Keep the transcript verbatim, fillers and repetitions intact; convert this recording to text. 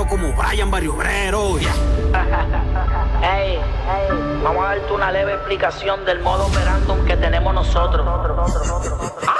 pegado como Brian Barrio Obrero. Yeah. Hey, hey, vamos a darte una leve explicación del modo operandum que tenemos nosotros.